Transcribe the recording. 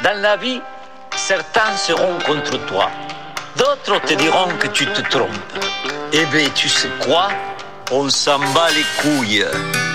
Dans la vie, certains seront contre toi. D'autres te diront que tu te trompes. Eh bien, tu sais quoi? On s'en bat les couilles.